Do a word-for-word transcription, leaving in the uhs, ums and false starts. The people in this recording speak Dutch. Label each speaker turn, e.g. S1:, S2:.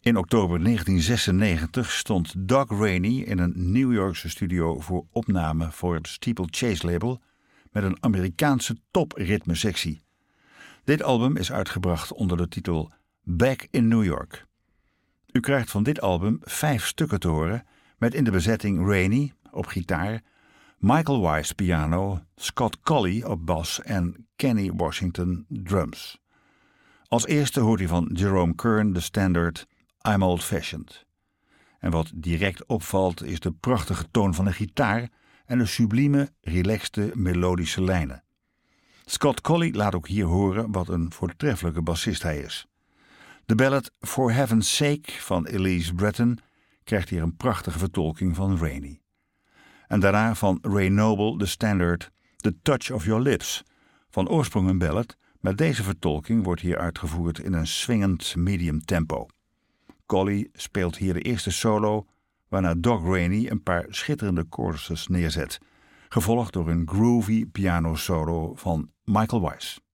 S1: In oktober negentien zesennegentig stond Doug Rainey in een New Yorkse studio voor opname voor het Steeplechase label met een Amerikaanse topritmesectie. Dit album is uitgebracht onder de titel Back in New York. U krijgt van dit album vijf stukken te horen met in de bezetting Rainey op gitaar, Michael Weiss piano, Scott Colley op bas en Kenny Washington drums. Als eerste hoort u van Jerome Kern de standaard I'm Old Fashioned. En wat direct opvalt is de prachtige toon van de gitaar en de sublieme, relaxte melodische lijnen. Scott Colley laat ook hier horen wat een voortreffelijke bassist hij is. De ballad For Heaven's Sake van Elise Breton krijgt hier een prachtige vertolking van Rainey. En daarna van Ray Noble de standaard The Touch of Your Lips, van oorsprong een ballad, maar deze vertolking wordt hier uitgevoerd in een swingend medium tempo. Colley speelt hier de eerste solo, waarna Doug Rainey een paar schitterende choruses neerzet, gevolgd door een groovy piano solo van Michael Weiss.